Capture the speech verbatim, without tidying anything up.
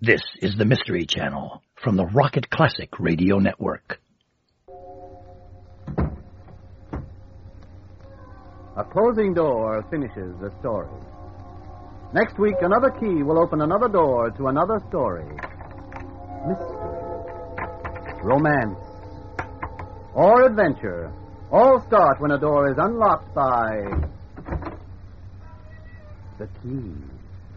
This is the Mystery Channel from the Rocket Classic Radio Network. A closing door finishes a story. Next week, another key will open another door to another story. Mystery, romance, or adventure all start when a door is unlocked by the key.